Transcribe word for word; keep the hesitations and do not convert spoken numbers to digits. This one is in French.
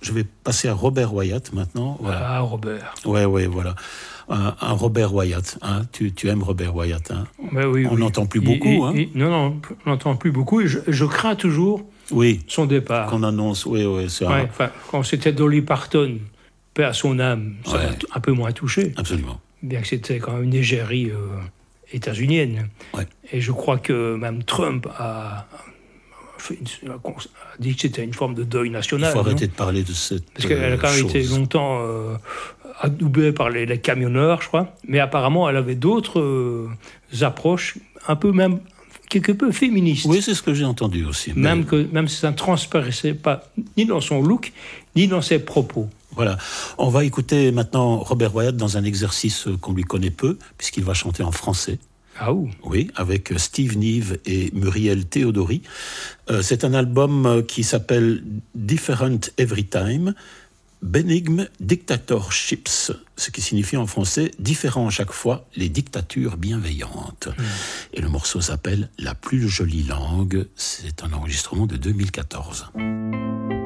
je vais passer à Robert Wyatt maintenant. Voilà. Ah, Robert. Ouais, ouais, voilà. Un, un Robert Wyatt. Hein. Tu, tu aimes Robert Wyatt, hein. Ben oui, on oui. n'entend plus il, beaucoup. Il, hein. il, non, non, on n'entend plus beaucoup. Et je, je crains toujours oui. son départ. Qu'on annonce, oui, oui. C'est ouais, un... enfin, quand c'était Dolly Parton, paix à son âme, ça ouais. m'a un peu moins touché. Absolument. Bien que c'était quand même une égérie euh, états-unienne. Ouais. Et je crois que même Trump a... a dit que c'était une forme de deuil national. Il faut arrêter non de parler de cette Parce qu'elle a quand même chose. été longtemps euh, adoubée par les, les camionneurs, je crois. Mais apparemment, elle avait d'autres euh, approches, un peu même, quelque peu féministes. Oui, c'est ce que j'ai entendu aussi. Même, mais... que, même si ça ne transparaissait pas ni dans son look, ni dans ses propos. Voilà. On va écouter maintenant Robert Wyatt dans un exercice qu'on lui connaît peu, puisqu'il va chanter en français. Ah ouh. Oui, avec Steve Nieve et Muriel Théodori. Euh, c'est un album qui s'appelle Different Every Time, Benign Dictatorships, ce qui signifie en français différent à chaque fois, les dictatures bienveillantes. Mmh. Et le morceau s'appelle La plus jolie langue. C'est un enregistrement de deux mille quatorze.